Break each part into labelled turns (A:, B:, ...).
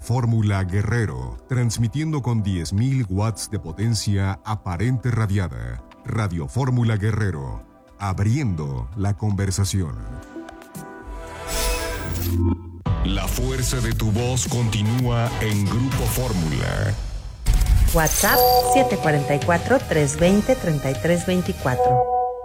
A: Fórmula Guerrero, transmitiendo con 10.000 watts de potencia aparente radiada. Radio Fórmula Guerrero, abriendo la conversación. La fuerza de tu voz continúa en Grupo Fórmula.
B: WhatsApp 744-320-3324.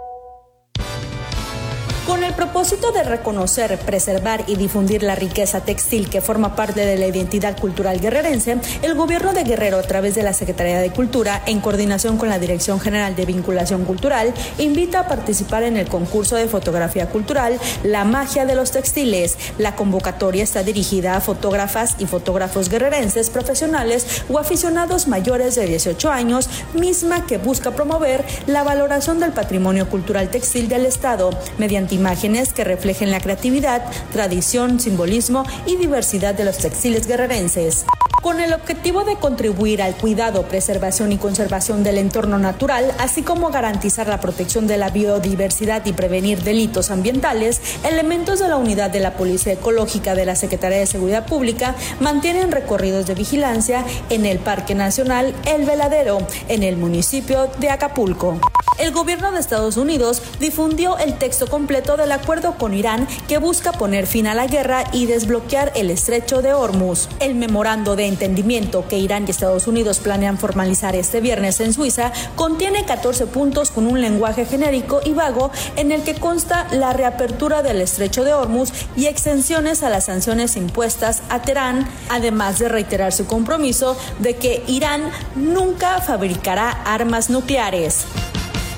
C: Con el propósito de reconocer, preservar y difundir la riqueza textil que forma parte de la identidad cultural guerrerense, el Gobierno de Guerrero, a través de la Secretaría de Cultura, en coordinación con la Dirección General de Vinculación Cultural, invita a participar en el concurso de fotografía cultural La Magia de los Textiles. La convocatoria está dirigida a fotógrafas y fotógrafos guerrerenses profesionales o aficionados mayores de 18 años, misma que busca promover la valoración del patrimonio cultural textil del Estado, mediante imágenes que reflejen la creatividad, tradición, simbolismo y diversidad de los textiles guerrerenses. Con el objetivo de contribuir al cuidado, preservación y conservación del entorno natural, así como garantizar la protección de la biodiversidad y prevenir delitos ambientales, elementos de la unidad de la Policía Ecológica de la Secretaría de Seguridad Pública mantienen recorridos de vigilancia en el Parque Nacional El Veladero, en el municipio de Acapulco. El gobierno de Estados Unidos difundió el texto completo del acuerdo con Irán que busca poner fin a la guerra y desbloquear el estrecho de Hormuz. El memorando de entendimiento que Irán y Estados Unidos planean formalizar este viernes en Suiza contiene 14 puntos con un lenguaje genérico y vago en el que consta la reapertura del estrecho de Hormuz y exenciones a las sanciones impuestas a Teherán, además de reiterar su compromiso de que Irán nunca fabricará armas nucleares.